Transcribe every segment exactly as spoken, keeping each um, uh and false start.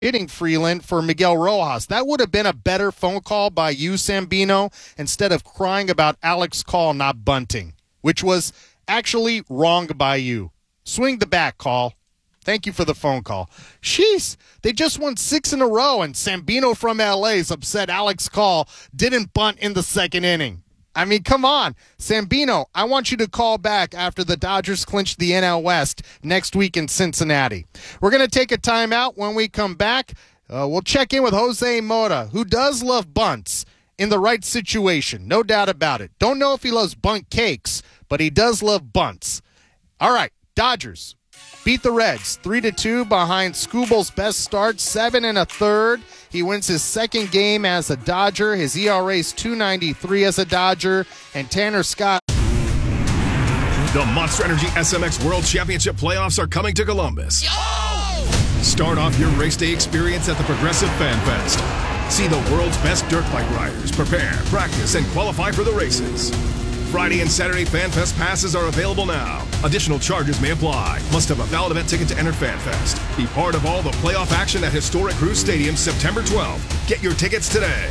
hitting Freeland for Miguel Rojas. That would have been a better phone call by you, Sambino, instead of crying about Alex Call not bunting, which was actually wrong by you. Swing the bat, Call. Thank you for the phone call. Sheesh, they just won six in a row, and Sambino from L A is upset Alex Call didn't bunt in the second inning. I mean, come on. Sambino, I want you to call back after the Dodgers clinch the N L West next week in Cincinnati. We're going to take a timeout. When we come back, uh, we'll check in with Jose Mota, who does love bunts in the right situation. No doubt about it. Don't know if he loves bunt cakes, but he does love bunts. All right, Dodgers beat the Reds three to two behind Skubal's best start, seven and a third. He wins his second game as a Dodger. His E R A is two ninety-three as a Dodger. And Tanner Scott. The Monster Energy S M X World Championship playoffs are coming to Columbus. Yo! Start off your race day experience at the Progressive Fan Fest. See the world's best dirt bike riders prepare, practice, and qualify for the races. Friday and Saturday Fan Fest passes are available now. Additional charges may apply. Must have a valid event ticket to enter Fan Fest. Be part of all the playoff action at Historic Cruise Stadium September twelfth. Get your tickets today.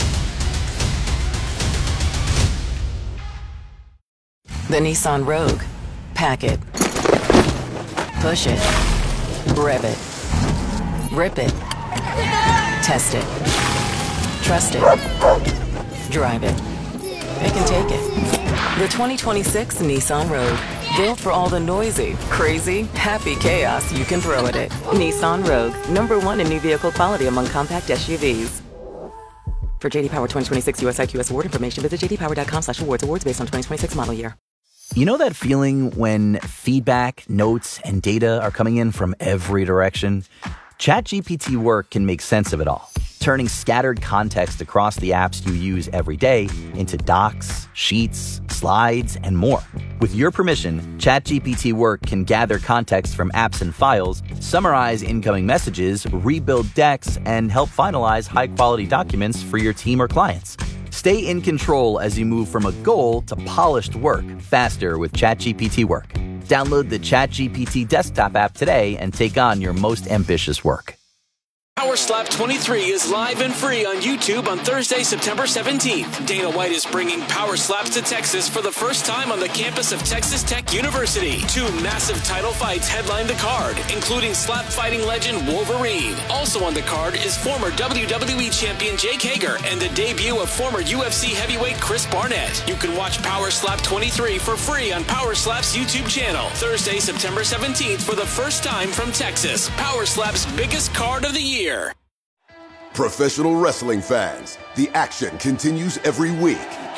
The Nissan Rogue. Pack it. Push it. Rev it. Rip it. Test it. Trust it. Drive it. It can take it. The twenty twenty-six Nissan Rogue. Built for all the noisy, crazy, happy chaos you can throw at it. Nissan Rogue. Number one in new vehicle quality among compact S U Vs. For J D Power twenty twenty-six U S I Q S award information, visit j d power dot com slash awards. Awards based on twenty twenty-six model year. You know that feeling when feedback, notes, and data are coming in from every direction? ChatGPT Work can make sense of it all, turning scattered context across the apps you use every day into docs, sheets, slides, and more. With your permission, ChatGPT Work can gather context from apps and files, summarize incoming messages, rebuild decks, and help finalize high-quality documents for your team or clients. Stay in control as you move from a goal to polished work faster with ChatGPT Work. Download the ChatGPT desktop app today and take on your most ambitious work. Power Slap twenty-three is live and free on YouTube on Thursday, September seventeenth. Dana White is bringing Power Slaps to Texas for the first time on the campus of Texas Tech University. Two massive title fights headline the card, including slap fighting legend Wolverine. Also on the card is former W W E champion Jake Hager and the debut of former U F C heavyweight Chris Barnett. You can watch Power Slap twenty-three for free on Power Slap's YouTube channel. Thursday, September seventeenth for the first time from Texas. Power Slap's biggest card of the year. Professional wrestling fans, the action continues every week.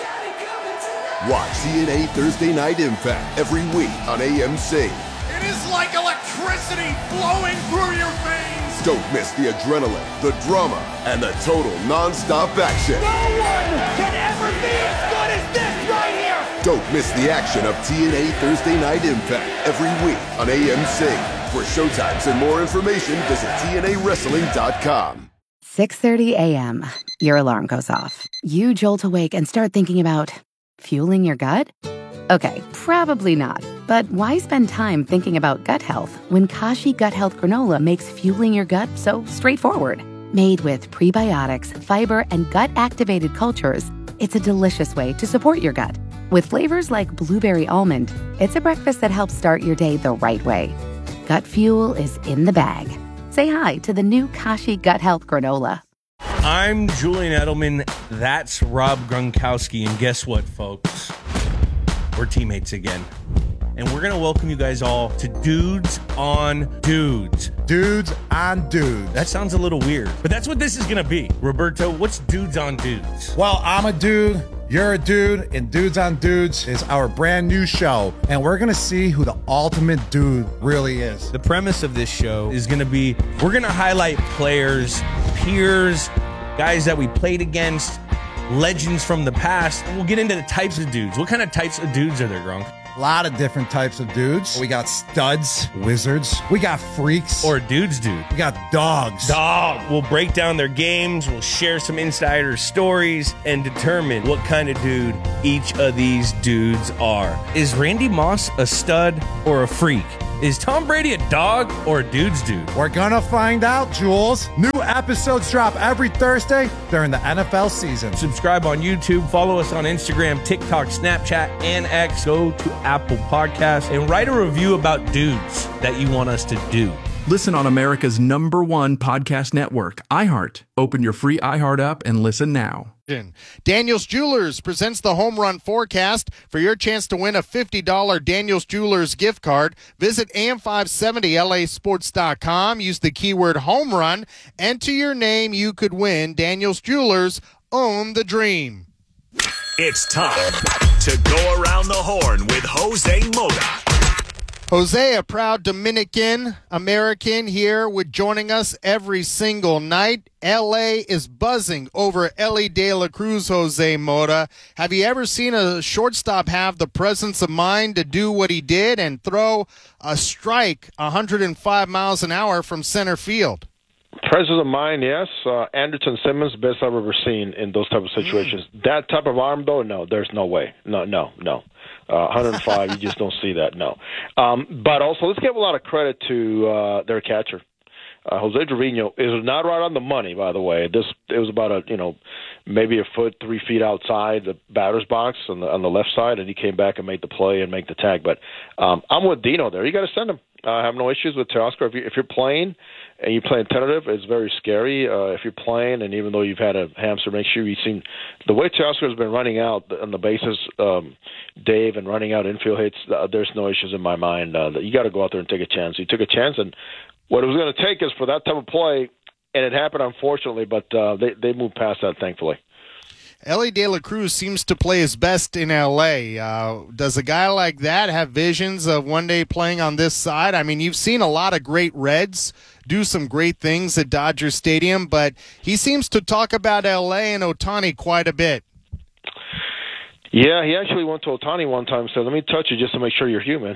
Watch T N A Thursday Night Impact every week on A M C. It is like electricity flowing through your veins. Don't miss the adrenaline, the drama, and the total non-stop action. No one can ever be as good as this right here. Don't miss the action of T N A Thursday Night Impact every week on A M C. For showtimes and more information, visit T N A wrestling dot com. six thirty a.m. Your alarm goes off. You jolt awake and start thinking about fueling your gut? Okay, probably not. But why spend time thinking about gut health when Kashi Gut Health Granola makes fueling your gut so straightforward? Made with prebiotics, fiber, and gut-activated cultures, it's a delicious way to support your gut. With flavors like blueberry almond, it's a breakfast that helps start your day the right way. Gut fuel is in the bag. Say hi to the new Kashi Gut Health Granola. I'm Julian Edelman. That's Rob Gronkowski. And guess what, folks? We're teammates again. And we're going to welcome you guys all to Dudes on Dudes. Dudes on Dudes. That sounds a little weird, but that's what this is going to be. Roberto, what's Dudes on Dudes? Well, I'm a dude. You're a dude, and Dudes on Dudes is our brand new show, and we're going to see who the ultimate dude really is. The premise of this show is going to be, we're going to highlight players, peers, guys that we played against, legends from the past, and we'll get into the types of dudes. What kind of types of dudes are there, Gronk? A lot of different types of dudes. We got studs, wizards. We got freaks. Or dudes dude. We got dogs. Dog. We'll break down their games. We'll share some insider stories and determine what kind of dude each of these dudes are. Is Randy Moss a stud or a freak? Is Tom Brady a dog or a dude's dude? We're gonna find out, Jules. New episodes drop every Thursday during the N F L season. Subscribe on YouTube, follow us on Instagram, TikTok, Snapchat, and X. Go to Apple Podcasts and write a review about dudes that you want us to do. Listen on America's number one podcast network, iHeart. Open your free iHeart app and listen now. Daniels Jewelers presents the Home Run Forecast. For your chance to win a fifty dollars Daniels Jewelers gift card, visit A M five seventy L A sports dot com. Use the keyword home run. Enter your name. You could win. Daniels Jewelers, own the dream. It's time to go around the horn with Jose Mota. Jose, a proud Dominican American here with joining us every single night. L A is buzzing over Elly De La Cruz, Jose Mota. Have you ever seen a shortstop have the presence of mind to do what he did and throw a strike one hundred five miles an hour from center field? Presence of mind, yes. Uh, Anderson Simmons, best I've ever seen in those type of situations. Mm. That type of arm, though, no, there's no way. No, no, no. Uh, one hundred five, you just don't see that, no. Um, but also, let's give a lot of credit to uh, their catcher. Uh, Jose Trevino is not right on the money, by the way. This it was about a you know maybe a foot, three feet outside the batter's box on the on the left side, and he came back and made the play and make the tag. But um, I'm with Dino there. You got to send him. Uh, I have no issues with Teoscar. If, you, if you're playing and you're playing tentative, it's very scary. Uh, if you're playing, and even though you've had a hamster, make sure you've seen the way Teoscar has been running out on the bases, um, Dave, and running out infield hits. Uh, there's no issues in my mind. Uh, you got to go out there and take a chance. You took a chance, and what it was going to take is for that type of play, and it happened, unfortunately, but uh, they, they moved past that, thankfully. Elly De La Cruz seems to play his best in L A. Uh, does a guy like that have visions of one day playing on this side? I mean, you've seen a lot of great Reds do some great things at Dodger Stadium, but he seems to talk about L A and Ohtani quite a bit. Yeah, he actually went to Ohtani one time and said, let me touch you just to make sure you're human.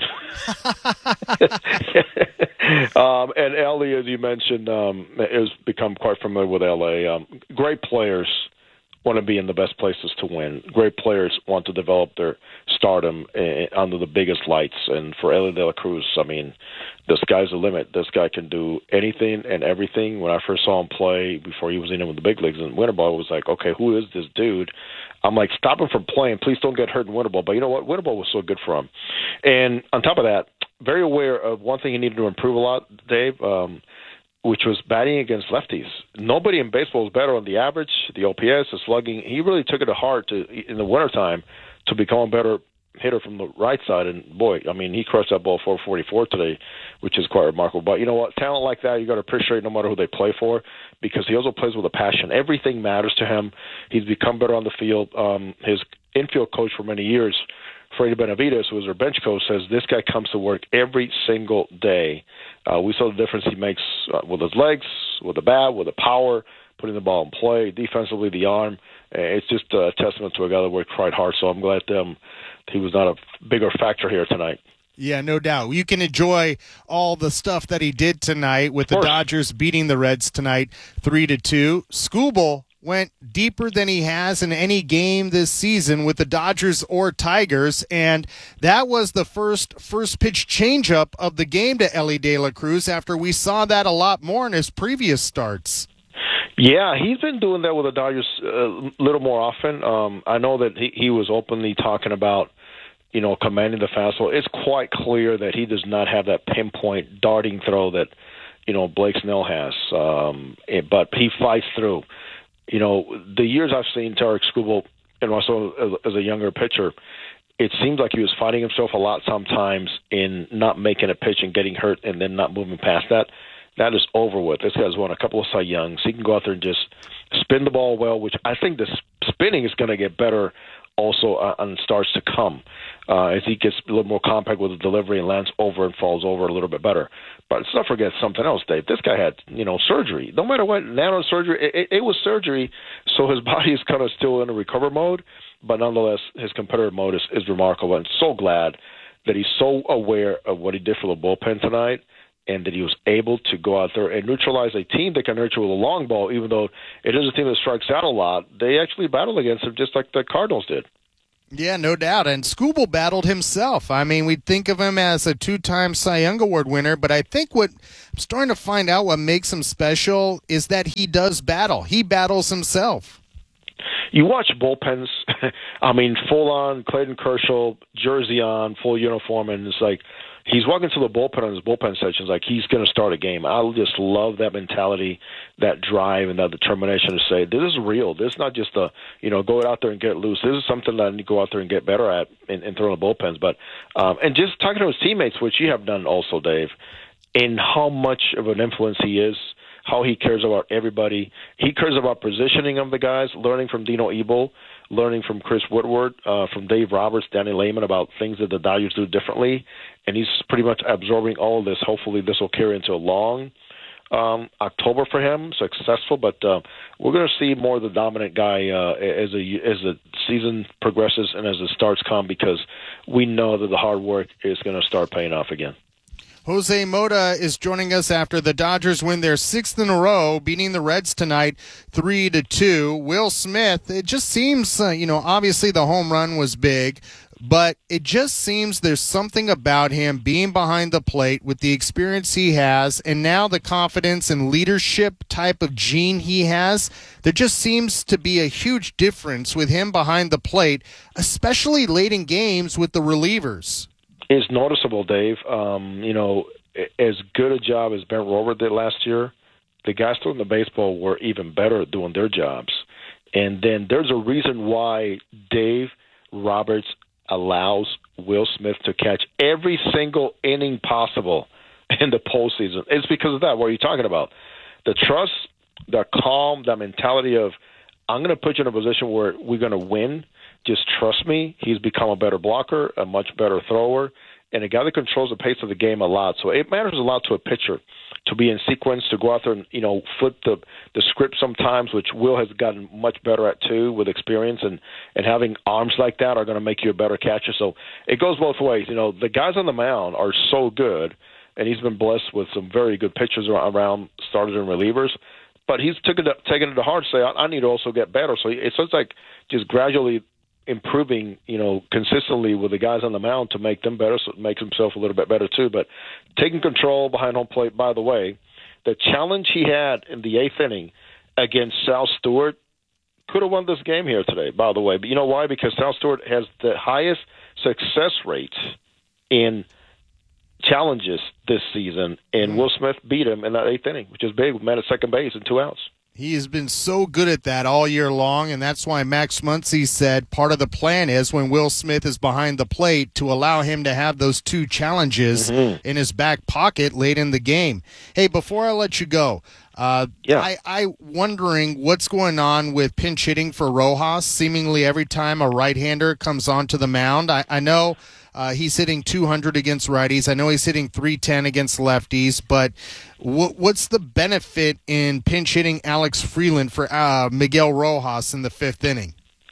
um, and Elly, as you mentioned, um, has become quite familiar with L A. Um, great players want to be in the best places to win. Great players want to develop their stardom uh, under the biggest lights. And for Elly De La Cruz, I mean, the sky's the limit. This guy can do anything and everything. When I first saw him play before he was in with the big leagues in winter ball, it was like, okay, who is this dude? I'm like, stop him from playing. Please don't get hurt in winter ball. But you know what? Winter ball was so good for him. And on top of that, very aware of one thing he needed to improve a lot, Dave, um, which was batting against lefties. Nobody in baseball is better on the average, the O P S, the slugging. He really took it to heart to, in the wintertime to become a better hitter from the right side. And, boy, I mean, he crushed that ball four forty-four today, which is quite remarkable. But you know what? Talent like that, you got to appreciate no matter who they play for, because he also plays with a passion. Everything matters to him. He's become better on the field. Um, his infield coach for many years, Freddie Benavides, who was their bench coach, says this guy comes to work every single day. Uh, we saw the difference he makes uh, with his legs, with the bat, with the power, putting the ball in play, defensively, the arm. Uh, it's just a testament to a guy that worked quite hard. So I'm glad um, he was not a bigger factor here tonight. Yeah, no doubt. You can enjoy all the stuff that he did tonight with the Dodgers beating the Reds tonight three to two. Skubal went deeper than he has in any game this season with the Dodgers or Tigers, and that was the first first pitch changeup of the game to Elly De La Cruz after we saw that a lot more in his previous starts. Yeah, he's been doing that with the Dodgers a little more often. Um, I know that he, he was openly talking about, you know, commanding the fastball. It's quite clear that he does not have that pinpoint darting throw that, you know, Blake Snell has, um, but he fights through. You know, the years I've seen Tarik Skubal, and also as, as a younger pitcher, it seems like he was fighting himself a lot sometimes in not making a pitch and getting hurt and then not moving past that. That is over with. This guy's won a couple of Cy Youngs. He can go out there and just spin the ball well, which I think the spinning is going to get better also uh, on starts to come uh, as he gets a little more compact with the delivery and lands over and falls over a little bit better. But let's not forget something else, Dave. This guy had, you know, surgery. No matter what, nano surgery, it, it, it was surgery, so his body is kind of still in a recover mode. But nonetheless, his competitive mode is, is remarkable. And so glad that he's so aware of what he did for the bullpen tonight, and that he was able to go out there and neutralize a team that can nurture with a long ball, even though it is a team that strikes out a lot. They actually battle against him just like the Cardinals did. Yeah, no doubt. And Skubal battled himself. I mean, we'd think of him as a two-time Cy Young Award winner, but I think what I'm starting to find out what makes him special is that he does battle. He battles himself. You watch bullpens, I mean, full-on Clayton Kershaw, jersey on, full uniform, and it's like he's walking to the bullpen on his bullpen sessions like he's going to start a game. I just love that mentality, that drive, and that determination to say, this is real. This is not just a, you know, go out there and get loose. This is something that I need to go out there and get better at in, in throwing the bullpens. But um, and just talking to his teammates, which you have done also, Dave, and how much of an influence he is, how he cares about everybody. He cares about positioning of the guys, learning from Dino Ebel, learning from Chris Woodward, uh, from Dave Roberts, Danny Lehman about things that the Dodgers do differently. And he's pretty much absorbing all of this. Hopefully this will carry into a long um, October for him, successful. But uh, we're going to see more of the dominant guy uh, as, a, as the season progresses and as the starts come, because we know that the hard work is going to start paying off again. Jose Mota is joining us after the Dodgers win their sixth in a row, beating the Reds tonight three to two. Will Smith, it just seems, uh, you know, obviously the home run was big, but it just seems there's something about him being behind the plate with the experience he has and now the confidence and leadership type of gene he has. There just seems to be a huge difference with him behind the plate, especially late in games with the relievers. It's noticeable, Dave. Um, you know, as good a job as Ben Rover did last year, the guys throwing the baseball were even better at doing their jobs. And then there's a reason why Dave Roberts allows Will Smith to catch every single inning possible in the postseason. It's because of that. What are you talking about? The trust, the calm, the mentality of, I'm going to put you in a position where we're going to win. Just trust me. He's become a better blocker, a much better thrower, and a guy that controls the pace of the game a lot. So it matters a lot to a pitcher to be in sequence, to go out there and, you know, flip the, the script sometimes, which Will has gotten much better at too with experience, and, and having arms like that are going to make you a better catcher. So it goes both ways. You know, the guys on the mound are so good, and he's been blessed with some very good pitchers around starters and relievers. But he's taken it, taken it to heart to say, I, I need to also get better. So it's just like just gradually improving, you know, consistently with the guys on the mound to make them better, so it makes himself a little bit better too. But taking control behind home plate, by the way, the challenge he had in the eighth inning against Sal Stewart could have won this game here today, by the way. But you know why? Because Sal Stewart has the highest success rates in challenges this season, and Will Smith beat him in that eighth inning, which is big, man at second base and two outs. He has been so good at that all year long, and that's why Max Muncy said part of the plan is when Will Smith is behind the plate to allow him to have those two challenges mm-hmm. in his back pocket late in the game. Hey, before I let you go, uh, yeah. I, I wondering what's going on with pinch hitting for Rojas. Seemingly every time a right-hander comes onto the mound, I, I know uh, he's hitting two hundred against righties. I know he's hitting three ten against lefties, but w- what's the benefit in pinch hitting Alex Freeland for uh, Miguel Rojas in the fifth inning?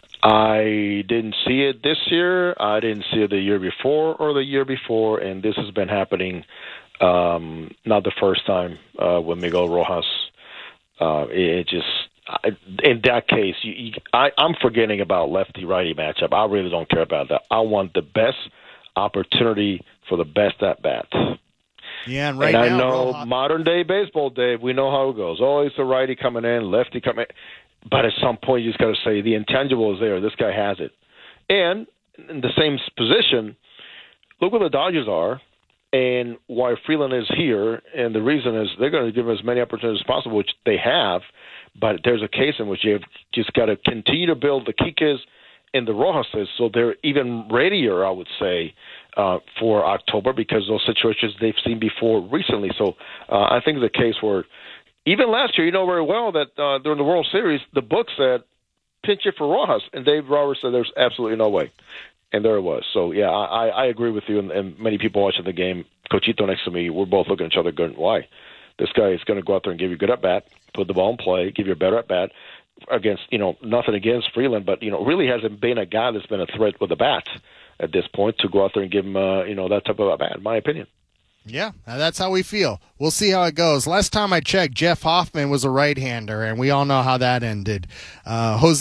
I didn't see it this year. I didn't see it the year before or the year before, and this has been happening um, not the first time uh, with Miguel Rojas. Uh, it, it just I, in that case, you, you, I, I'm forgetting about lefty-righty matchup. I really don't care about that. I want the best opportunity for the best at bat. Yeah, and right and I now, know Rojas- modern day baseball, Dave. We know how it goes. Always the righty coming in, lefty coming in. But at some point, you just got to say the intangible is there. This guy has it. And in the same position, look where the Dodgers are and why Freeland is here. And the reason is they're going to give him as many opportunities as possible, which they have. But there's a case in which you've just got to continue to build the Kikas and the Rojases, so they're even readier, I would say, uh, for October, because those situations they've seen before recently. So uh, I think the case where even last year, you know very well that uh, during the World Series, the book said pinch it for Rojas, and Dave Roberts said there's absolutely no way. And there it was. So, yeah, I, I agree with you, and, and many people watching the game, Cochito next to me, we're both looking at each other going, why? This guy is going to go out there and give you a good at-bat, put the ball in play, give you a better at-bat against, you know, nothing against Freeland, but, you know, really hasn't been a guy that's been a threat with the bat at this point to go out there and give him, uh, you know, that type of at-bat, in my opinion. Yeah, that's how we feel. We'll see how it goes. Last time I checked, Jeff Hoffman was a right-hander, and we all know how that ended. Uh, Jose,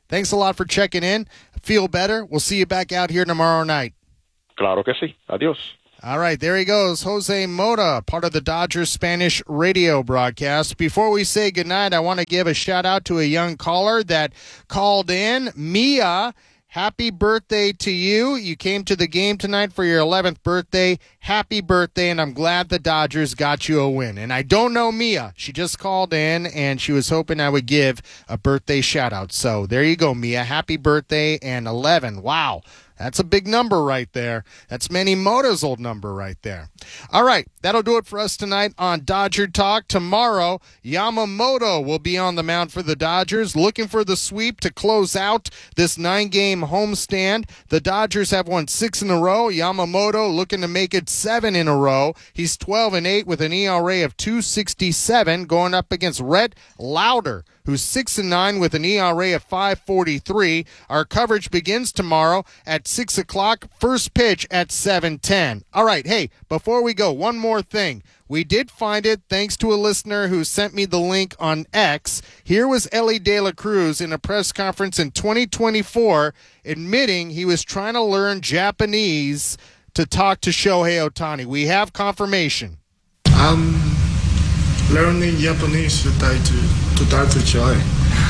Thanks a lot for checking in. Feel better. We'll see you back out here tomorrow night. Claro que sí. Adios. All right, there he goes, Jose Mota, part of the Dodgers Spanish radio broadcast. Before we say goodnight, I want to give a shout-out to a young caller that called in, Mia. Happy birthday to you. You came to the game tonight for your eleventh birthday. Happy birthday, and I'm glad the Dodgers got you a win. And I don't know Mia. She just called in, and she was hoping I would give a birthday shout-out. So there you go, Mia. Happy birthday, and eleven. Wow. That's a big number right there. That's Manny Mota's old number right there. All right, that'll do it for us tonight on Dodger Talk. Tomorrow, Yamamoto will be on the mound for the Dodgers, looking for the sweep to close out this nine-game homestand. The Dodgers have won six in a row. Yamamoto looking to make it seven in a row. He's twelve and eight with an E R A of two sixty-seven, going up against Rhett Lauder, who's six and nine with an E R A of five forty-three. Our coverage begins tomorrow at six o'clock, first pitch at seven ten. All right, hey, before we go, one more thing. We did find it thanks to a listener who sent me the link on X. Here was Elly De La Cruz in a press conference in twenty twenty-four admitting he was trying to learn Japanese to talk to Shohei Ohtani. We have confirmation. I'm learning Japanese to talk to, to, talk to Shohei.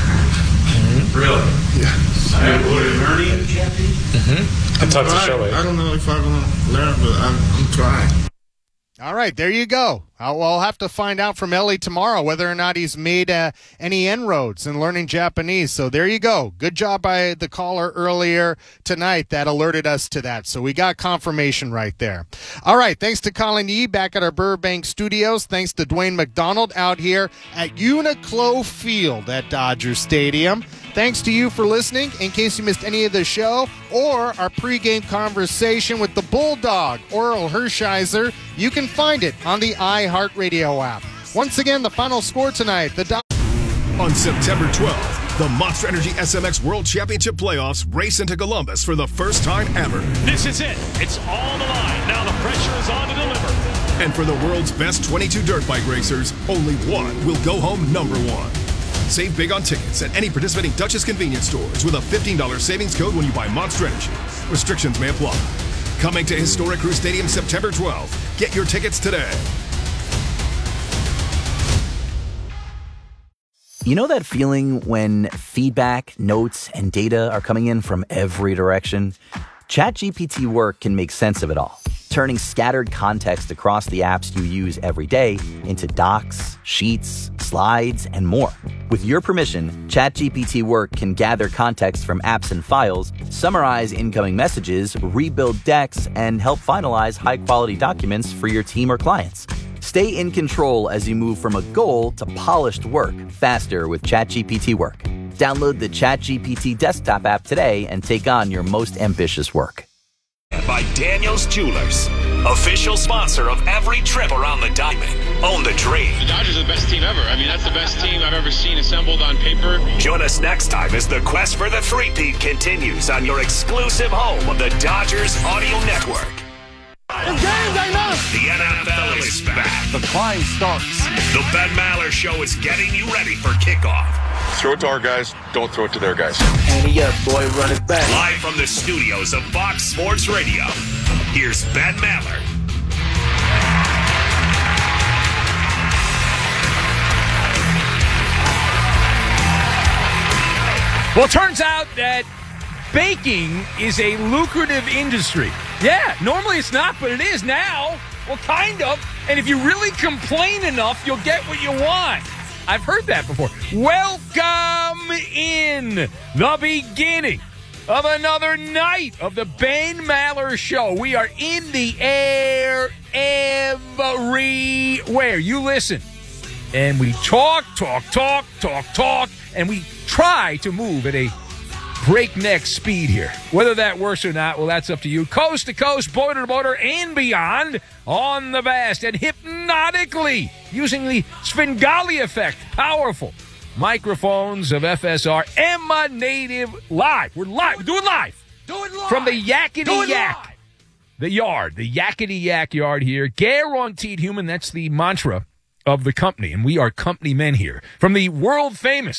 Mm-hmm. Really? Yeah. I would learning Japanese? Mm-hmm. I talk to Shohei. I don't know if I'm going to learn, but I'm, I'm trying. All right, there you go. I'll, I'll have to find out from Elly tomorrow whether or not he's made uh, any inroads in learning Japanese. So there you go. Good job by the caller earlier tonight that alerted us to that. So we got confirmation right there. All right, thanks to Colin Yee back at our Burbank studios. Thanks to Dwayne McDonald out here at Uniqlo Field at Dodger Stadium. Thanks to you for listening. In case you missed any of the show or our pregame conversation with the Bulldog, Oral Hershiser, you can find it on the iHeartRadio app. Once again, the final score tonight. The Do- On September twelfth, the Monster Energy S M X World Championship Playoffs race into Columbus for the first time ever. This is it. It's all the line. Now the pressure is on to deliver. And for the world's best twenty-two dirt bike racers, only one will go home number one. Save big on tickets at any participating Dutchess convenience stores with a fifteen dollars savings code when you buy Monster Energy. Restrictions may apply. Coming to Historic Crew Stadium September twelfth. Get your tickets today. You know that feeling when feedback, notes, and data are coming in from every direction? ChatGPT Work can make sense of it all, turning scattered context across the apps you use every day into docs, sheets, slides, and more. With your permission, ChatGPT Work can gather context from apps and files, summarize incoming messages, rebuild decks, and help finalize high-quality documents for your team or clients. Stay in control as you move from a goal to polished work faster with ChatGPT Work. Download the ChatGPT desktop app today and take on your most ambitious work. By Daniels Jewelers, official sponsor of every trip around the diamond. Own the dream. The Dodgers are the best team ever. I mean, that's the best team I've ever seen assembled on paper. Join us next time as the quest for the three-peat continues on your exclusive home of the Dodgers Audio Network. It's game day now. The N F L is back. The climb starts. The Ben Maller Show is getting you ready for kickoff. Throw it to our guys, don't throw it to their guys. Handy up, boy, run it back. Live from the studios of Fox Sports Radio, here's Ben Maller. Well, it turns out that baking is a lucrative industry. Yeah, normally it's not, but it is now. Well, kind of. And if you really complain enough, you'll get what you want. I've heard that before. Welcome in the beginning of another night of the Ben Maller Show. We are in the air everywhere. You listen. And we talk, talk, talk, talk, talk, and we try to move at a breakneck speed here. Whether that works or not, well, that's up to you. Coast to coast, border to border, and beyond on the vast and hypnotically using the Svengali effect. Powerful microphones of F S R emanative live. We're live. We're doing live. Do it live. From the Yakety Do it Yak. live. The yard. The Yakety Yak yard here. Guaranteed human. That's the mantra of the company. And we are company men here. From the world famous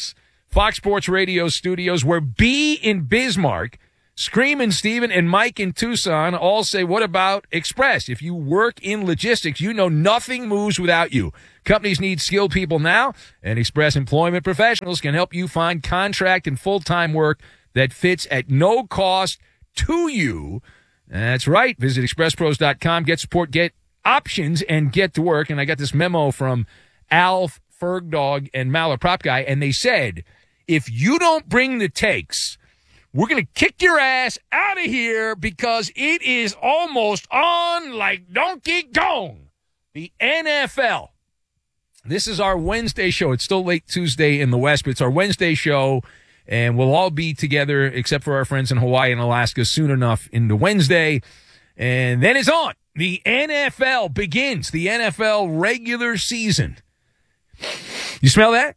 Fox Sports Radio studios, where B in Bismarck, Scream and Steven, and Mike in Tucson all say, what about Express? If you work in logistics, you know nothing moves without you. Companies need skilled people now, and Express Employment Professionals can help you find contract and full-time work that fits at no cost to you. That's right. Visit express pros dot com, get support, get options, and get to work. And I got this memo from Alf, Fergdog, and Malaprop Guy, and they said, if you don't bring the takes, we're going to kick your ass out of here because it is almost on like Donkey Kong. The N F L. This is our Wednesday show. It's still late Tuesday in the West, but it's our Wednesday show, and we'll all be together except for our friends in Hawaii and Alaska soon enough into Wednesday. And then it's on. The N F L begins. The N F L regular season. You smell that?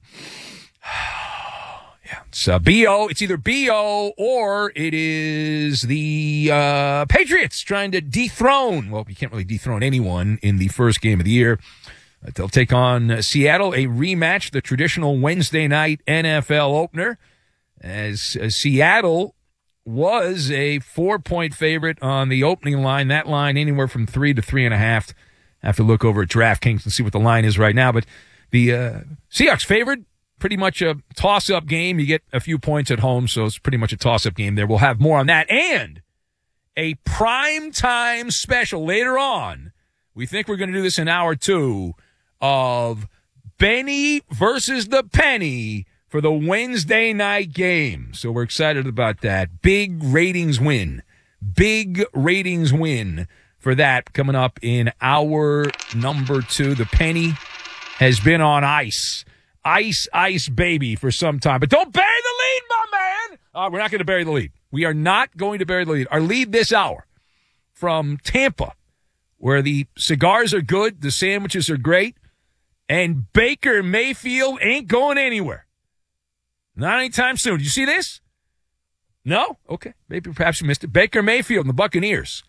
It's uh, B O. It's either B O or it is the uh, Patriots trying to dethrone. Well, you can't really dethrone anyone in the first game of the year. Uh, they'll take on uh, Seattle, a rematch, the traditional Wednesday night N F L opener, as uh, Seattle was a four-point favorite on the opening line. That line anywhere from three to three and a half. I have to look over at DraftKings and see what the line is right now. But the uh, Seahawks favored. Pretty much a toss-up game. You get a few points at home, so it's pretty much a toss-up game there. We'll have more on that. And a prime-time special later on. We think we're going to do this in hour two of Benny versus the Penny for the Wednesday night game. So we're excited about that. Big ratings win. Big ratings win for that coming up in hour number two. The Penny has been on ice. Ice, ice, baby, for some time. But don't bury the lead, my man! Uh, we're not going to bury the lead. We are not going to bury the lead. Our lead this hour from Tampa, where the cigars are good, the sandwiches are great, and Baker Mayfield ain't going anywhere. Not anytime soon. Did you see this? No? Okay. Maybe perhaps you missed it. Baker Mayfield and the Buccaneers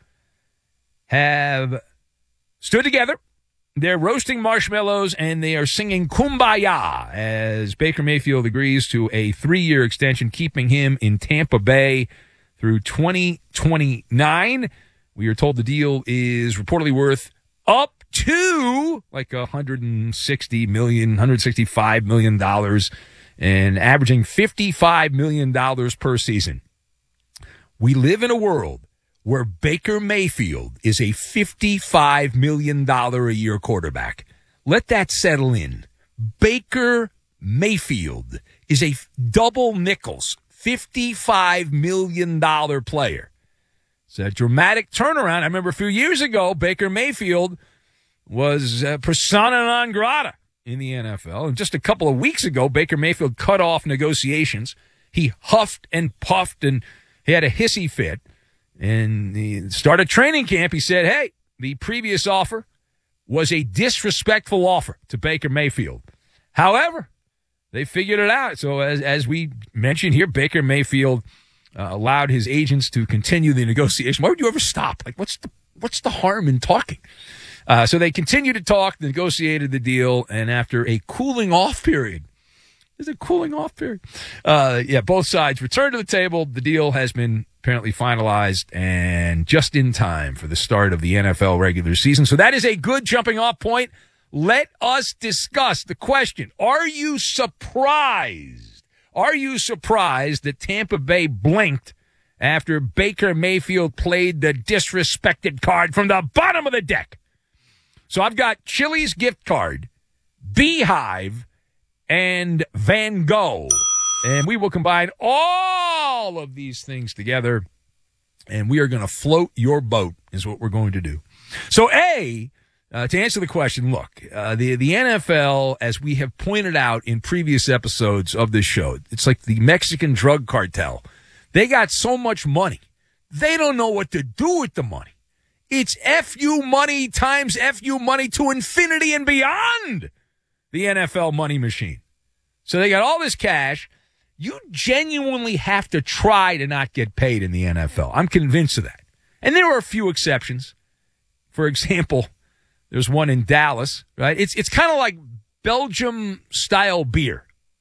have stood together. They're roasting marshmallows, and they are singing Kumbaya as Baker Mayfield agrees to a three-year extension, keeping him in Tampa Bay through twenty twenty-nine. We are told the deal is reportedly worth up to like one hundred sixty million dollars, one hundred sixty-five million dollars, and averaging fifty-five million dollars per season. We live in a world where Baker Mayfield is a fifty-five million dollars a year quarterback. Let that settle in. Baker Mayfield is a double nickels, fifty-five million dollars player. It's a dramatic turnaround. I remember a few years ago, Baker Mayfield was uh, persona non grata in the N F L. And just a couple of weeks ago, Baker Mayfield cut off negotiations. He huffed and puffed, and he had a hissy fit. And he started training camp. He said, hey, the previous offer was a disrespectful offer to Baker Mayfield. However, they figured it out. So as as we mentioned here, Baker Mayfield uh, allowed his agents to continue the negotiation. Why would you ever stop? Like, what's the what's the harm in talking? Uh, so they continued to talk, negotiated the deal, and after a cooling off period, there's a cooling off period. Uh, yeah, both sides returned to the table. The deal has been apparently finalized and just in time for the start of the N F L regular season. So that is a good jumping off point. Let us discuss the question. Are you surprised? Are you surprised that Tampa Bay blinked after Baker Mayfield played the disrespected card from the bottom of the deck? So I've got Chili's gift card, Beehive, and Van Gogh. And we will combine all of these things together, and we are going to float your boat is what we're going to do. So, A, uh, to answer the question, look, uh, the, the N F L, as we have pointed out in previous episodes of this show, it's like the Mexican drug cartel. They got so much money. They don't know what to do with the money. It's F U money times F U money to infinity and beyond, the N F L money machine. So they got all this cash. You genuinely have to try to not get paid in the N F L. I'm convinced of that. And there are a few exceptions. For example, there's one in Dallas, right? It's it's kind of like Belgium-style beer.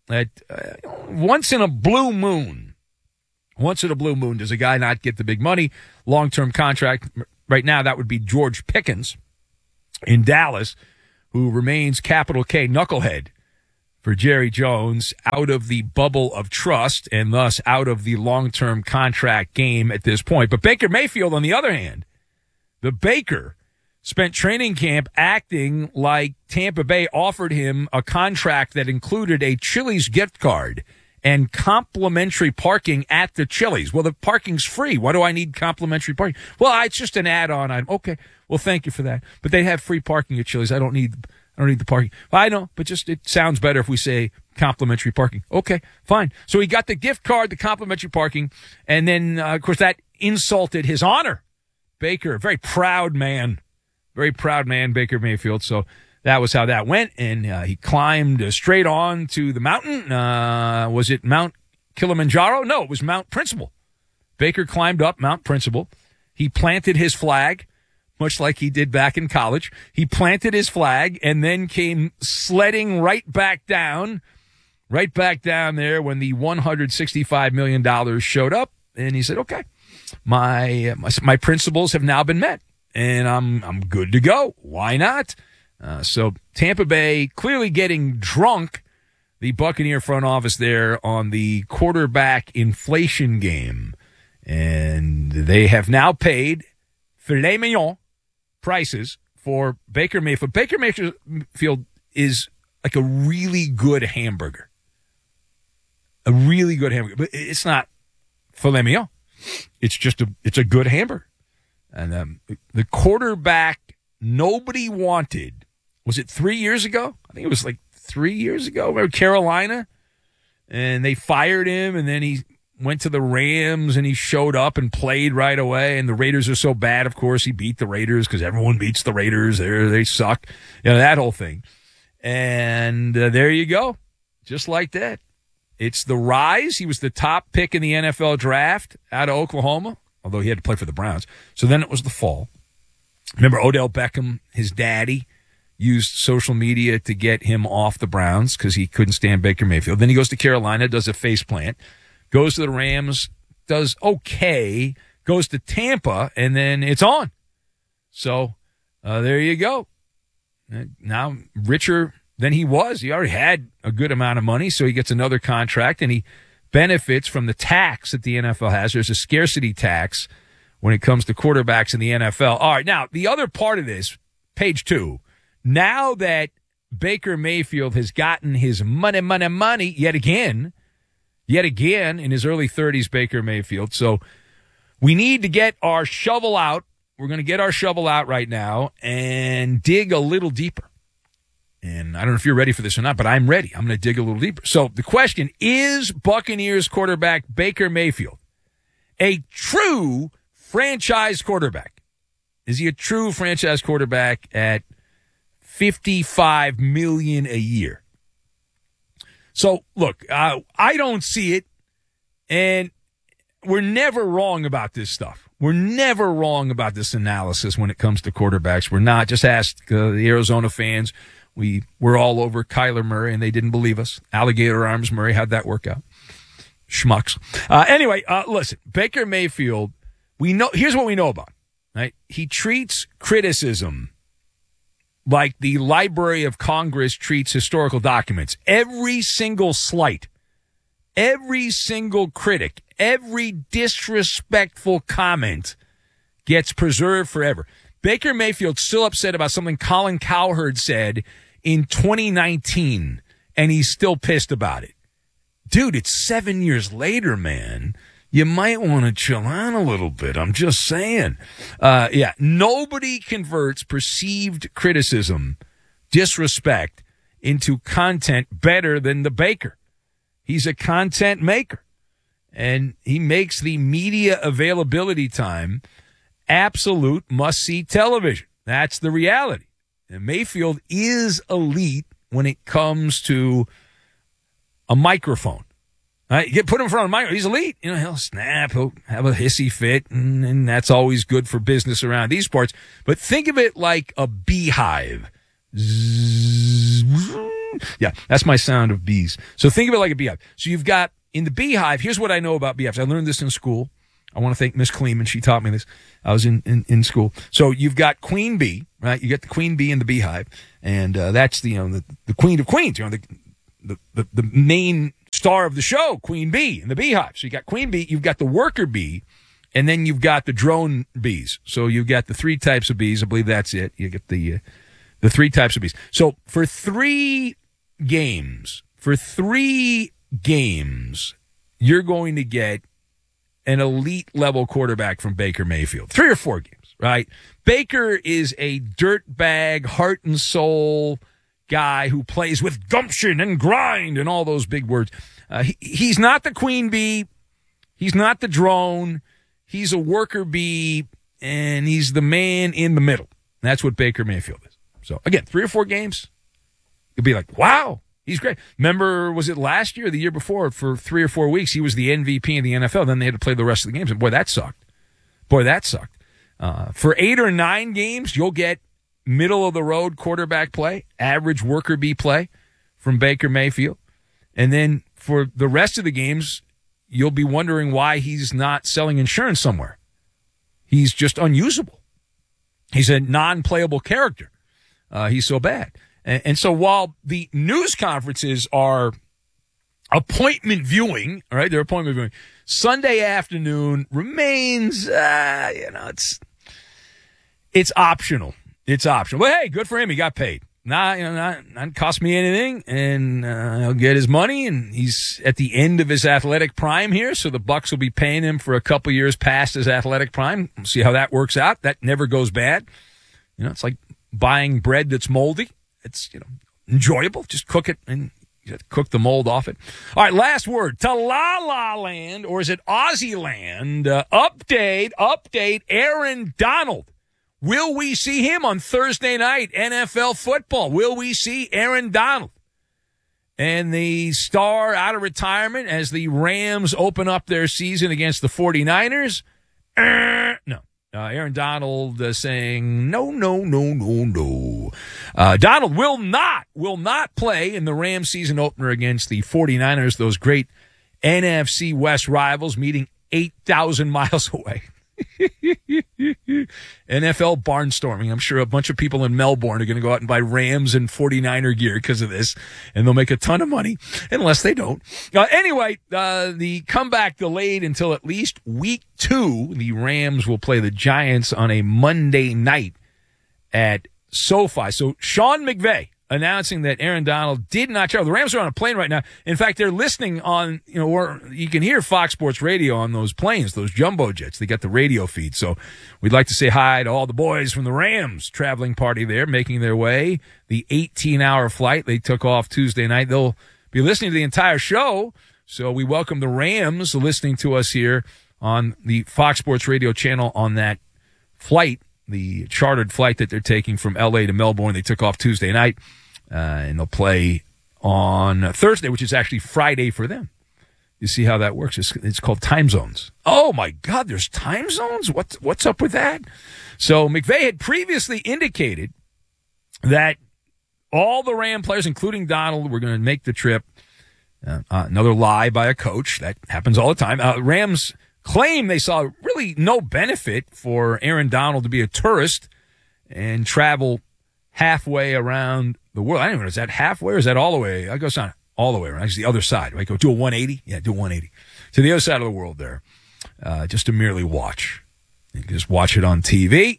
that uh, once in a blue moon, once in a blue moon, does a guy not get the big money, long-term contract. Right now, that would be George Pickens in Dallas, who remains capital K knucklehead for Jerry Jones, out of the bubble of trust and thus out of the long-term contract game at this point. But Baker Mayfield, on the other hand, the Baker spent training camp acting like Tampa Bay offered him a contract that included a Chili's gift card and complimentary parking at the Chili's. Well, the parking's free. Why do I need complimentary parking? Well, it's just an add-on item. Okay, well, thank you for that. But they have free parking at Chili's. I don't need I don't need the parking. Well, I know, but just it sounds better if we say complimentary parking. Okay, fine. So he got the gift card, the complimentary parking, and then, uh, of course, that insulted his honor. Baker, a very proud man, very proud man, Baker Mayfield. So that was how that went, and uh, he climbed uh, straight on to the mountain. Uh, was it Mount Kilimanjaro? No, it was Mount Principal. Baker climbed up Mount Principal. He planted his flag, much like he did back in college. He planted his flag and then came sledding right back down, right back down there when the one hundred sixty-five million dollars showed up. And he said, okay, my, my, my principles have now been met, and I'm, I'm good to go. Why not? Uh, so Tampa Bay clearly getting drunk, the Buccaneer front office there on the quarterback inflation game. And they have now paid filet mignon prices for Baker Mayfield. Baker Mayfield is like a really good hamburger. A really good hamburger. But it's not filet mignon. It's just a, it's a good hamburger. And um, the quarterback nobody wanted, was it three years ago? I think it was like three years ago. Remember Carolina? And they fired him, and then he went to the Rams, and he showed up and played right away. And the Raiders are so bad, of course, he beat the Raiders because everyone beats the Raiders. They're, they suck. You know, that whole thing. And uh, there you go. Just like that. It's the rise. He was the top pick in the N F L draft out of Oklahoma, although he had to play for the Browns. So then it was the fall. Remember Odell Beckham, his daddy, used social media to get him off the Browns because he couldn't stand Baker Mayfield. Then he goes to Carolina, does a face plant, goes to the Rams, does okay, goes to Tampa, and then it's on. So uh, there you go. Now richer than he was. He already had a good amount of money, so he gets another contract, and he benefits from the tax that the N F L has. There's a scarcity tax when it comes to quarterbacks in the N F L. All right, now, the other part of this, page two, now that Baker Mayfield has gotten his money, money, money yet again, yet again in his early thirties, Baker Mayfield. So we need to get our shovel out. We're going to get our shovel out right now and dig a little deeper. And I don't know if you're ready for this or not, but I'm ready. I'm going to dig a little deeper. So the question, is Buccaneers quarterback Baker Mayfield a true franchise quarterback? Is he a true franchise quarterback at fifty-five million dollars a year? So, look, uh, I don't see it, and we're never wrong about this stuff. We're never wrong about this analysis when it comes to quarterbacks. We're not. Just ask uh, the Arizona fans. We were all over Kyler Murray, and they didn't believe us. Alligator arms Murray. How'd that work out? Schmucks. Uh, anyway, uh, listen, Baker Mayfield, we know. Here's what we know about, right? He treats criticism like the Library of Congress treats historical documents. Every single slight, every single critic, every disrespectful comment gets preserved forever. Baker Mayfield's still upset about something Colin Cowherd said in twenty nineteen, and he's still pissed about it. Dude, it's seven years later, man. You might want to chill out a little bit. I'm just saying. Uh, yeah, nobody converts perceived criticism, disrespect, into content better than the Baker. He's a content maker, and he makes the media availability time absolute must-see television. That's the reality. And Mayfield is elite when it comes to a microphone. Right, you get put him in front of a microphone. He's elite. You know, he'll snap. He'll have a hissy fit, and, and that's always good for business around these parts. But think of it like a beehive. Zzz, Yeah, that's my sound of bees. So think of it like a beehive. So you've got, in the beehive, here's what I know about beehives. I learned this in school. I want to thank Miss Kleeman. She taught me this. I was in, in, in school. So you've got queen bee, right? You get the queen bee in the beehive, and uh, that's the, you know, the, the queen of queens, you know, the, the, the, the main star of the show, queen bee in the beehive. So you got queen bee, you've got the worker bee, and then you've got the drone bees. So you've got the three types of bees. I believe that's it. You get the uh, the three types of bees. So for three games, for three games, you're going to get an elite level quarterback from Baker Mayfield. Three or four games, right? Baker is a dirtbag, heart and soul guy who plays with gumption and grind and all those big words. Uh, he, he's not the queen bee. He's not the drone. He's a worker bee, and he's the man in the middle. That's what Baker Mayfield is. So, again, three or four games, you'll be like, wow, he's great. Remember, was it last year or the year before? For three or four weeks, he was the M V P in the N F L. Then they had to play the rest of the games, and boy, that sucked. Boy, that sucked. Uh, for eight or nine games, you'll get middle-of-the-road quarterback play, average worker bee play from Baker Mayfield. And then for the rest of the games, you'll be wondering why he's not selling insurance somewhere. He's just unusable. He's a non-playable character. Uh, he's so bad. And, and so while the news conferences are appointment viewing, all right, they're appointment viewing, Sunday afternoon remains, uh, you know, it's it's optional. It's optional. But hey, good for him. He got paid. Not, you know, not, not cost me anything, and uh, he'll get his money. And he's at the end of his athletic prime here, so the Bucs will be paying him for a couple years past his athletic prime. We'll see how that works out. That never goes bad. You know, it's like buying bread that's moldy. It's, you know, enjoyable. Just cook it and you cook the mold off it. All right, last word to La La Land, or is it Aussie Land? Uh, update, update. Aaron Donald. Will we see him on Thursday night, N F L football? Will we see Aaron Donald? And the star out of retirement as the Rams open up their season against the 49ers? Uh, no. Uh, Aaron Donald uh, saying, no, no, no, no, no. Uh, Donald will not, will not play in the Rams season opener against the 49ers, those great N F C West rivals meeting eight thousand miles away. N F L barnstorming. I'm sure a bunch of people in Melbourne are going to go out and buy Rams and 49er gear because of this, and they'll make a ton of money, unless they don't. Uh, anyway, uh, the comeback delayed until at least week two. The Rams will play the Giants on a Monday night at SoFi. So Sean McVay announcing that Aaron Donald did not travel. The Rams are on a plane right now. In fact, they're listening on, you know, or you can hear Fox Sports Radio on those planes, those jumbo jets. They got the radio feed. So we'd like to say hi to all the boys from the Rams traveling party there, making their way. The eighteen-hour flight they took off Tuesday night. They'll be listening to the entire show. So we welcome the Rams listening to us here on the Fox Sports Radio channel on that flight, the chartered flight that they're taking from L A to Melbourne. They took off Tuesday night. Uh, and they'll play on Thursday, which is actually Friday for them. You see how that works. It's, it's called time zones. Oh, my God, there's time zones? What, what's up with that? So McVay had previously indicated that all the Ram players, including Donald, were going to make the trip. Uh, uh, another lie by a coach. That happens all the time. Uh, Rams claim they saw really no benefit for Aaron Donald to be a tourist and travel halfway around the world. I don't know, is that halfway or is that all the way? I go on all the way around. It's the other side. Right? Go do a one eighty? Yeah, do a one eighty. To the other side of the world there, uh, just to merely watch. You can just watch it on T V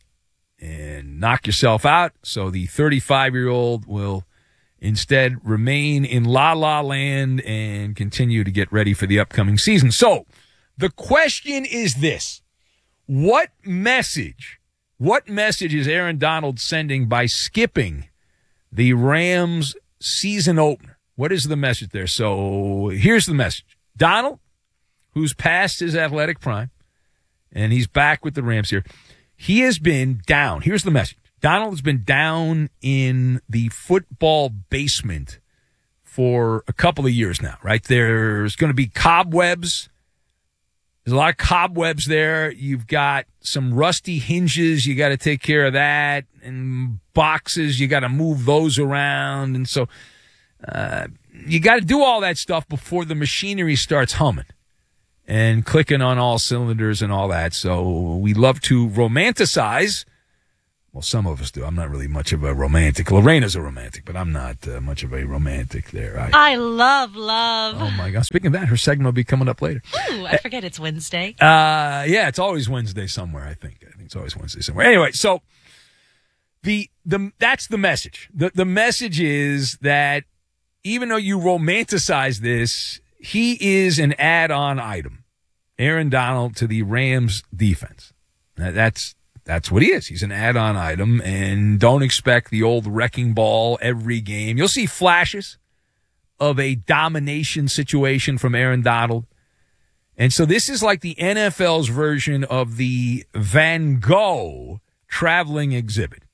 and knock yourself out. So the thirty-five-year-old will instead remain in La La Land and continue to get ready for the upcoming season. So the question is this. What message, what message is Aaron Donald sending by skipping the Rams season opener? What is the message there? So here's the message. Donald, who's past his athletic prime, and he's back with the Rams here, he has been down. Here's the message. Donald has been down in the football basement for a couple of years now, right? There's going to be cobwebs. There's a lot of cobwebs there. You've got some rusty hinges. You got to take care of that. And boxes, you got to move those around. And so uh, you got to do all that stuff before the machinery starts humming and clicking on all cylinders and all that. So we love to romanticize. Well, some of us do. I'm not really much of a romantic. Lorena's a romantic, but I'm not uh, much of a romantic there. I, I love love. Oh, my God. Speaking of that, her segment will be coming up later. Ooh, I forget it's Wednesday. Uh, yeah, it's always Wednesday somewhere, I think. I think it's always Wednesday somewhere. Anyway, so the the that's the message. The, the message is that even though you romanticize this, he is an add-on item. Aaron Donald to the Rams defense. Now, that's That's what he is. He's an add-on item, and don't expect the old wrecking ball every game. You'll see flashes of a domination situation from Aaron Donald. And so this is like the N F L's version of the Van Gogh traveling exhibit.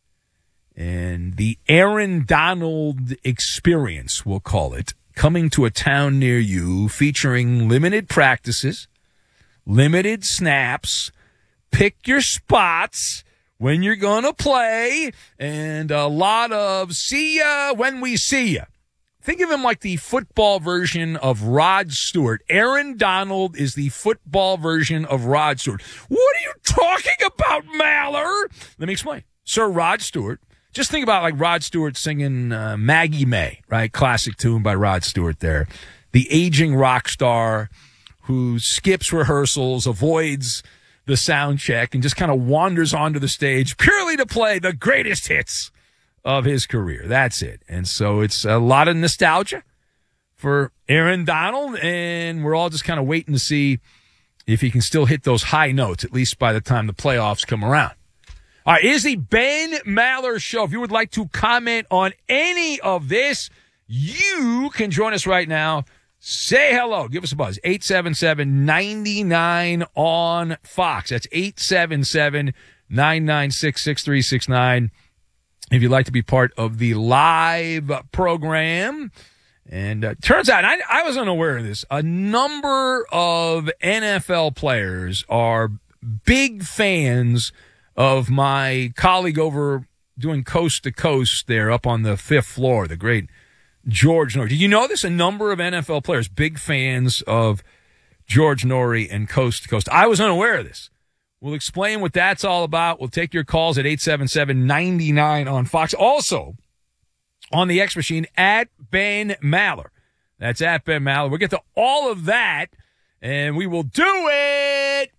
And the Aaron Donald experience, we'll call it, coming to a town near you, featuring limited practices, limited snaps, pick your spots when you're going to play, and a lot of see ya when we see ya. Think of him like the football version of Rod Stewart. Aaron Donald is the football version of Rod Stewart. What are you talking about, Maller? Let me explain. Sir Rod Stewart. Just think about like Rod Stewart singing uh, Maggie May, right? Classic tune by Rod Stewart there. The aging rock star who skips rehearsals, avoids the sound check, and just kind of wanders onto the stage purely to play the greatest hits of his career. That's it. And so it's a lot of nostalgia for Aaron Donald, and we're all just kind of waiting to see if he can still hit those high notes, at least by the time the playoffs come around. All right, it is the Ben Maller Show. If you would like to comment on any of this, you can join us right now. Say hello. Give us a buzz. eight seven seven, nine nine on Fox. That's eight seven seven, nine nine six, six three six nine. If you'd like to be part of the live program. And uh, turns out, I, I was unaware of this, a number of N F L players are big fans of my colleague over doing Coast to Coast there up on the fifth floor, the great George Norrie. Did you know this? A number of N F L players, big fans of George Norrie and Coast to Coast. I was unaware of this. We'll explain what that's all about. We'll take your calls at eight seven seven, nine nine on Fox. Also, on the X Machine, at Ben Maller. That's at Ben Maller. We'll get to all of that, and we will do it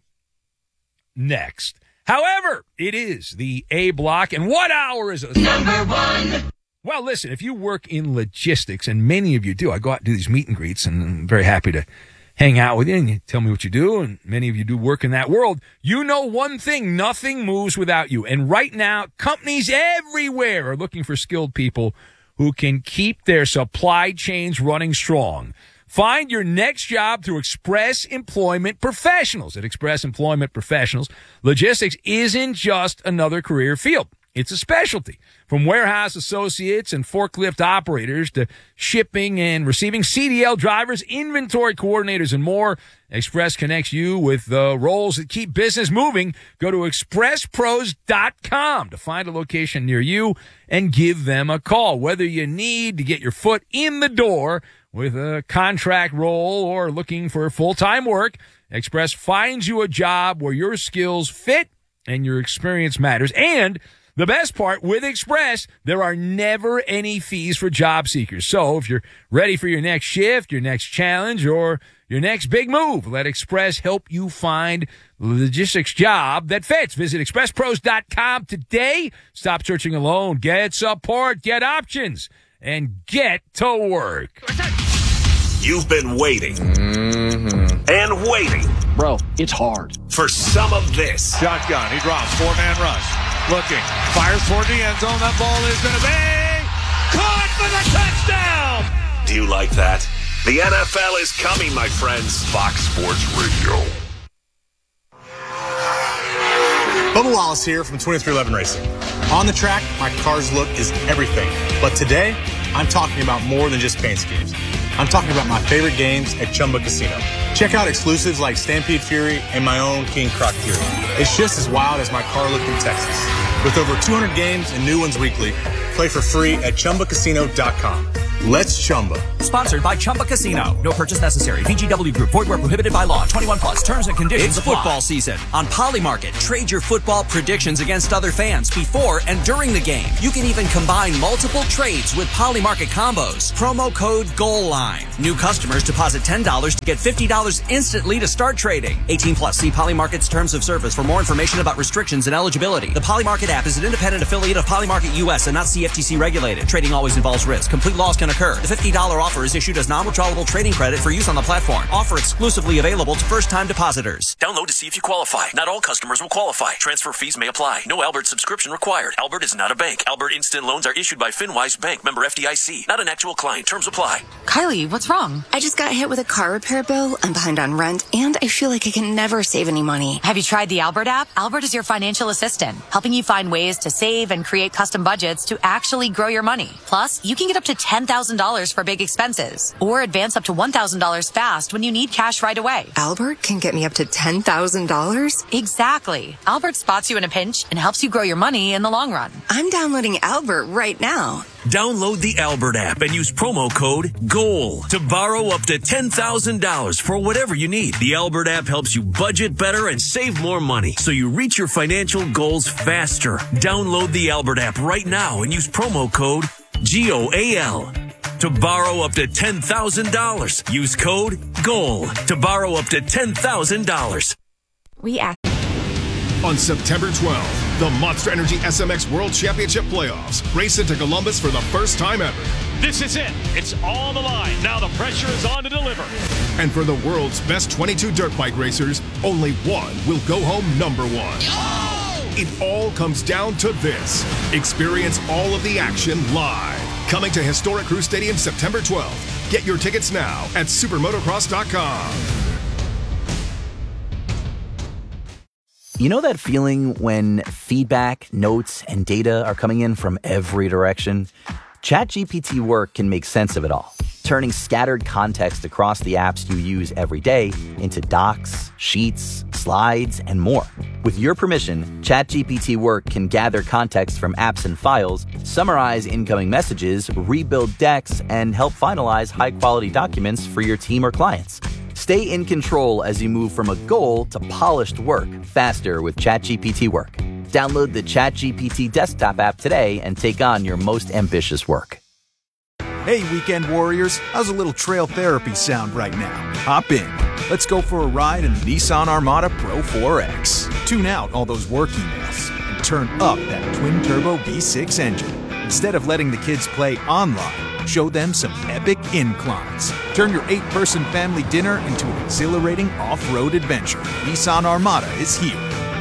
next. However, it is the A block, and what hour is it? Number one. Well, listen, if you work in logistics, and many of you do, I go out and do these meet and greets, and I'm very happy to hang out with you, and you tell me what you do, and many of you do work in that world. You know one thing, nothing moves without you. And right now, companies everywhere are looking for skilled people who can keep their supply chains running strong. Find your next job through Express Employment Professionals. At Express Employment Professionals, logistics isn't just another career field. It's a specialty. From warehouse associates and forklift operators to shipping and receiving C D L drivers, inventory coordinators, and more, Express connects you with the roles that keep business moving. Go to express pros dot com to find a location near you and give them a call. Whether you need to get your foot in the door with a contract role or looking for full-time work, Express finds you a job where your skills fit and your experience matters. And the best part, with Express, there are never any fees for job seekers. So if you're ready for your next shift, your next challenge, or your next big move, let Express help you find the logistics job that fits. Visit express pros dot com today. Stop searching alone. Get support, get options, and get to work. You've been waiting mm-hmm. and waiting. Bro, it's hard. For some of this. Shotgun, he drops, four-man rush. Looking, fires toward the end zone. That ball is going to be caught for the touchdown. Do you like that? The N F L is coming, my friends. Fox Sports Radio. Bubba Wallace here from twenty-three eleven Racing. On the track, my car's look is everything. But today, I'm talking about more than just paint schemes. I'm talking about my favorite games at Chumba Casino. Check out exclusives like Stampede Fury and my own King Croc Fury. It's just as wild as my car look in Texas. With over two hundred games and new ones weekly, play for free at chumba casino dot com. Let's Chumba. Sponsored by Chumba Casino. No purchase necessary. V G W Group. Void where prohibited by law. twenty-one plus. Terms and conditions It's apply. football season. On Polymarket, trade your football predictions against other fans before and during the game. You can even combine multiple trades with Polymarket combos. Promo code GOALLINE. New customers deposit ten dollars to get fifty dollars instantly to start trading. eighteen plus. See Polymarket's terms of service for more information about restrictions and eligibility. The Polymarket app is an independent affiliate of Polymarket U S and not C F T C regulated. Trading always involves risk. Complete loss can occur. The fifty dollars offer is issued as non-withdrawable trading credit for use on the platform. Offer exclusively available to first-time depositors. Download to see if you qualify. Not all customers will qualify. Transfer fees may apply. No Albert subscription required. Albert is not a bank. Albert Instant Loans are issued by FinWise Bank, member F D I C. Not an actual client. Terms apply. Kylie, what's wrong? I just got hit with a car repair bill. I'm behind on rent, and I feel like I can never save any money. Have you tried the Albert app? Albert is your financial assistant, helping you find ways to save and create custom budgets to actually grow your money. Plus, you can get up to ten thousand dollars for big expenses, or advance up to one thousand dollars fast when you need cash right away. Albert can get me up to ten thousand dollars? Exactly. Albert spots you in a pinch and helps you grow your money in the long run. I'm downloading Albert right now. Download the Albert app and use promo code GOAL to borrow up to ten thousand dollars for whatever you need. The Albert app helps you budget better and save more money so you reach your financial goals faster. Download the Albert app right now and use promo code G O A L to borrow up to ten thousand dollars. Use code GOAL to borrow up to ten thousand dollars. We act. On September twelfth, the Monster Energy S M X World Championship Playoffs race into Columbus for the first time ever. This is it. It's on the line. Now the pressure is on to deliver. And for the world's best twenty-two dirt bike racers, only one will go home number one. It all comes down to this. Experience all of the action live. Coming to historic Crew Stadium September twelfth. Get your tickets now at supermotocross dot com. You know that feeling when feedback, notes, and data are coming in from every direction? ChatGPT Work can make sense of it all, turning scattered context across the apps you use every day into docs, sheets, slides, and more. With your permission, ChatGPT Work can gather context from apps and files, summarize incoming messages, rebuild decks, and help finalize high-quality documents for your team or clients. Stay in control as you move from a goal to polished work faster with ChatGPT Work. Download the ChatGPT desktop app today and take on your most ambitious work. Hey, weekend warriors, how's a little trail therapy sound right now? Hop in. Let's go for a ride in the Nissan Armada Pro four X. Tune out all those work emails and turn up that twin-turbo V six engine. Instead of letting the kids play online, show them some epic inclines. Turn your eight-person family dinner into an exhilarating off-road adventure. Nissan Armada is here.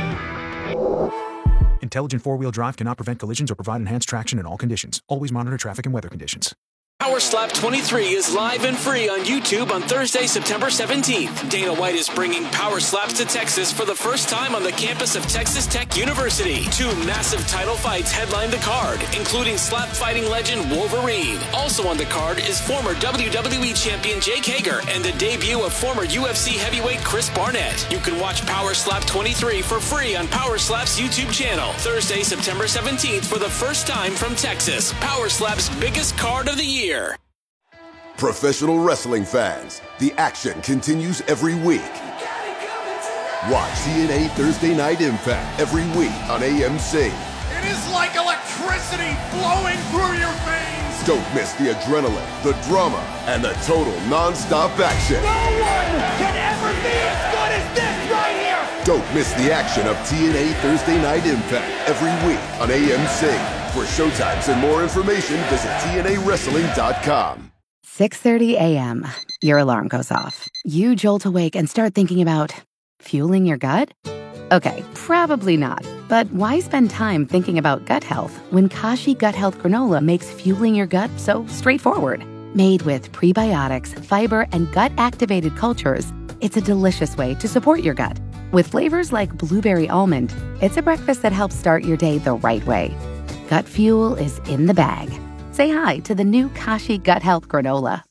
Intelligent four-wheel drive cannot prevent collisions or provide enhanced traction in all conditions. Always monitor traffic and weather conditions. Power Slap twenty-three is live and free on YouTube on Thursday, September seventeenth. Dana White is bringing Power Slaps to Texas for the first time on the campus of Texas Tech University. Two massive title fights headline the card, including slap fighting legend Wolverine. Also on the card is former W W E champion Jake Hager and the debut of former U F C heavyweight Chris Barnett. You can watch Power Slap twenty-three for free on Power Slap's YouTube channel. Thursday, September seventeenth for the first time from Texas. Power Slap's biggest card of the year. Professional wrestling fans, the action continues every week. Watch T N A Thursday Night Impact every week on A M C. It is like electricity flowing through your veins. Don't miss the adrenaline, the drama, and the total non-stop action. No one can ever be as good as this right here. Don't miss the action of T N A Thursday Night Impact every week on A M C. For showtimes and more information, visit T N A wrestling dot com. six thirty a.m. Your alarm goes off. You jolt awake and start thinking about fueling your gut? Okay, probably not. But why spend time thinking about gut health when Kashi Gut Health Granola makes fueling your gut so straightforward? Made with prebiotics, fiber, and gut-activated cultures, it's a delicious way to support your gut. With flavors like blueberry almond, it's a breakfast that helps start your day the right way. Gut fuel is in the bag. Say hi to the new Kashi Gut Health Granola.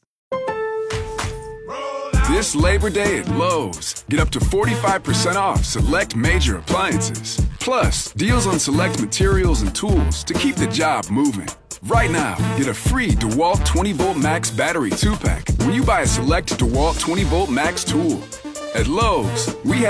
This Labor Day at Lowe's, get up to forty-five percent off select major appliances. Plus, deals on select materials and tools to keep the job moving. Right now, get a free DeWalt twenty volt Max battery two pack when you buy a select DeWalt twenty volt Max tool. At Lowe's, we have